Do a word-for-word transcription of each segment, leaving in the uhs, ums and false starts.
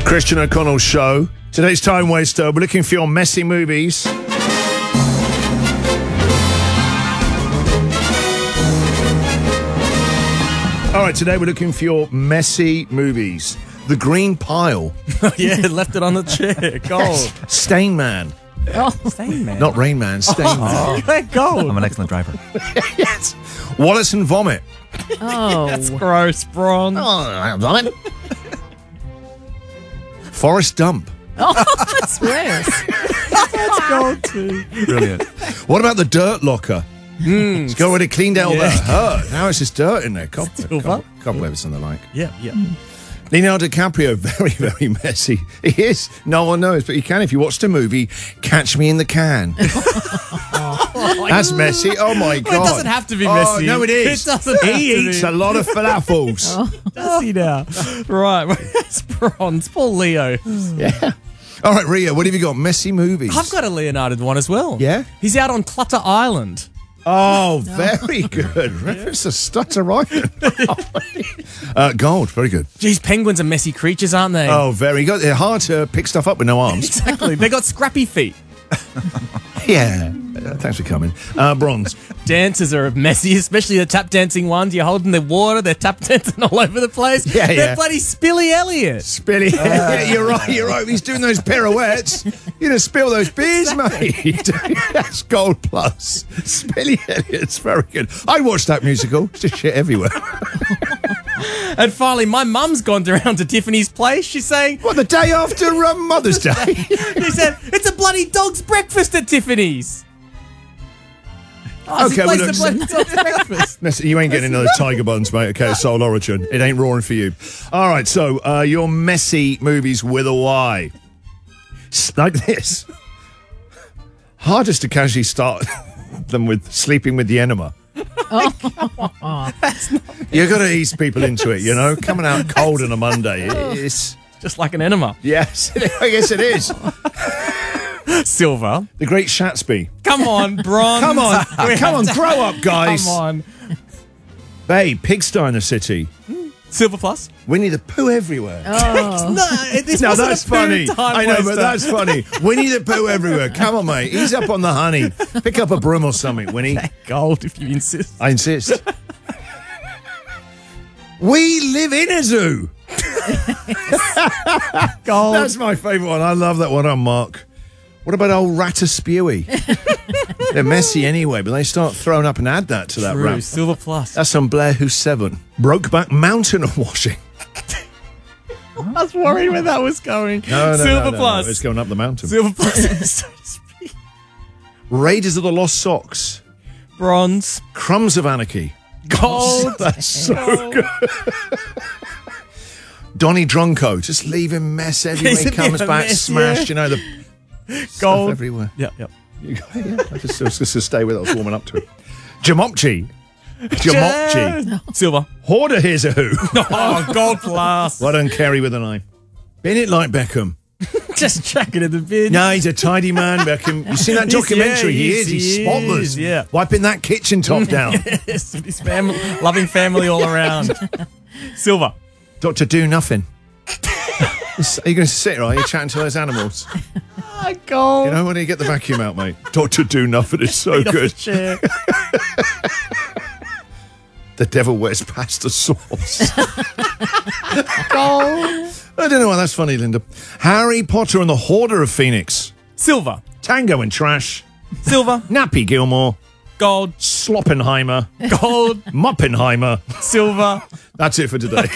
Christian O'Connell Show. Today's Time Waster. We're looking for your messy movies. All right, today we're looking for your messy movies. The Green Pile. Yeah, left it on the chair. Gold. Stain Man. Oh, Stain Man. Not Rain Man, Stain Oh, Man. gold. I'm an excellent driver. Yes. Wallace and Vomit. Oh. That's gross, Bron. Oh, Vomit. Forrest Dump. Oh, that's worse. That's gold too. Brilliant. What about the Dirt Locker? Mm. It's already cleaned out all Yeah. that hurt. Now it's just dirt in there. Can't, Still can't, fun. can't believe it's something like. Yeah, yeah. Leonardo DiCaprio, very, very messy. He is. No one knows, but you can if you watch the movie Catch Me in the Can. That's messy. Oh, my God. Well, it doesn't have to be Oh, messy. no, it is. It doesn't have He to eats be. a lot of falafels. Oh, does he now? Right, it's bronze. Poor Leo. Yeah. All right, Ria, what have you got? Messy movies. I've got a Leonardo one as well. Yeah? He's out on Clutter Island. Oh, very good. Reference to Stutter Island. uh, gold, very good. Geez, penguins are messy creatures, aren't they? Oh, very good. They're hard to pick stuff up with no arms. Exactly. They got scrappy feet. Yeah. Uh, thanks for coming. Uh, bronze. Dancers are messy, especially the tap dancing ones. You're holding the water, they're tap dancing all over the place. Yeah, they're yeah. bloody Spilly Elliot. Spilly. Yeah, you're right, you're right. He's doing those pirouettes. You're going to spill those beers, mate. That's gold plus. Spilly Elliot's very good. I watched that musical. It's just shit everywhere. And finally, my mum's gone around to Tiffany's place. She's saying, What, the day after um, Mother's Day? she said, it's a bloody dog's breakfast at Tiffany's. Oh, Okay, okay, well, well, look, a bloody dog's breakfast. Listen, you ain't getting those tiger buns, mate. Okay, Soul Origin. It ain't roaring for you. All right, so uh, your messy movies with a Y. S- Like this. Hardest to casually start than with Sleeping with the Enema. You got to ease people into it, you know? Coming out cold on a Monday. It's, Just like an enema. yes, I guess it is. Silver. The Great Shatsby. Come on, bronze. Come on, We come have on, to- grow up, guys. Come on. Babe, Pigsty in the City. Silver plus. Winnie the Pooh everywhere. Oh. No, this No, wasn't that's a food funny. time I know, but waster. that's funny. Winnie the Pooh everywhere. Come on, mate. Ease up on the honey. Pick up a broom or something, Winnie. Gold if you insist. I insist. We live in a zoo. Gold. That's my favourite one. I love that one on Mark. What about old Rataspewy? They're messy anyway, but they start throwing up and add that to that True. rap. Silver plus. That's on Blair Who's Seven. Brokeback Mountain washing. I was worried where that was going. No, no, Silver no, no, no. plus. It's going up the mountain. Silver plus. So to speak. Raiders of the Lost Socks. Bronze. Crumbs of Anarchy. Gold. That's so good. Donnie Drunko, just leave him mess everywhere. He's He a bit comes of a back mess, smashed, yeah. you know, the stuff Gold. everywhere. Yep, yep. You go, yeah, I just, I was just to stay with it. I was warming up to it. Jamopchi. Jamopchi. Silver. Hoarder Here's a Who. Oh, gold plus. Well done, Kerry with an eye. Bennett like Beckham. Just chuck it in the bin. No, he's a tidy man, Beckham. You seen that He's- documentary? yeah, he, he is. is, He's he spotless. is, yeah. Wiping that kitchen top down. Yes, his family, loving family all around. Silver. Doctor Do Nothing. Are you going to sit, right? You're chatting to those animals. Ah, gold. You know, when you get the vacuum out, mate. Doctor Do Nothing is so Off the good. chair. The devil wears pasta sauce. Gold. I don't know why that's funny, Linda. Harry Potter and the Hoarder of Phoenix. Silver. Tango and Trash. Silver. Nappy Gilmore. Gold. Sloppenheimer. Gold. Moppenheimer. Silver. That's it for today.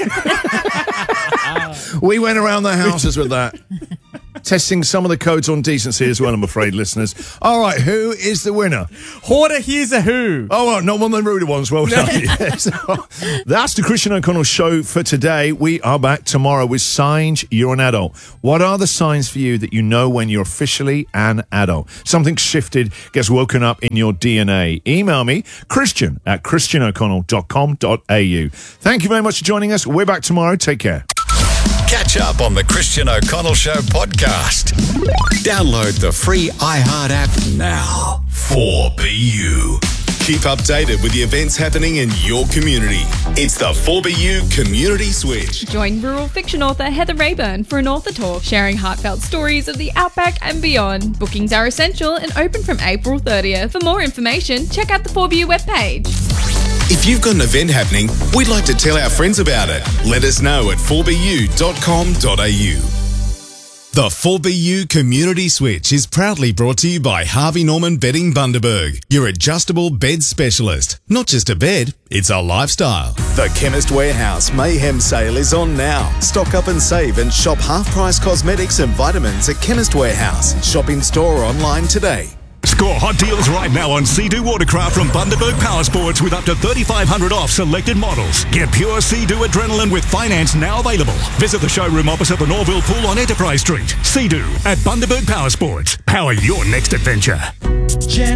We went around the houses with that. Testing some of the codes on decency as well, I'm afraid, listeners. All right, who is the winner? Hoarder Here's a Who. Oh, well, not one of the ruder ones. Well done. Yes. That's the Christian O'Connell Show for today. We are back tomorrow with Signs You're an Adult. What are the signs for you that you know when you're officially an adult? Something shifted, gets woken up in your D N A. Email me, Christian at christian o'connell dot com dot a u. Thank you very much for joining us. We're back tomorrow. Take care. Catch up on the Christian O'Connell Show podcast. Download the free iHeart app now. four B U. Keep updated with the events happening in your community. It's the four B U Community Switch. Join rural fiction author Heather Rayburn for an author talk, sharing heartfelt stories of the outback and beyond. Bookings are essential and open from April thirtieth. For more information, check out the four B U webpage. If you've got an event happening, we'd like to tell our friends about it. Let us know at four b u dot com dot a u. The four B U Community Switch is proudly brought to you by Harvey Norman Bedding Bundaberg, your adjustable bed specialist. Not just a bed, it's a lifestyle. The Chemist Warehouse Mayhem Sale is on now. Stock up and save and shop half-price cosmetics and vitamins at Chemist Warehouse. Shop in store or online today. Score hot deals right now on Sea-Doo Watercraft from Bundaberg Power Sports with up to thirty-five hundred dollars off selected models. Get pure Sea-Doo adrenaline with finance now available. Visit the showroom opposite the Norville Pool on Enterprise Street. Sea-Doo at Bundaberg Power Sports. Power your next adventure.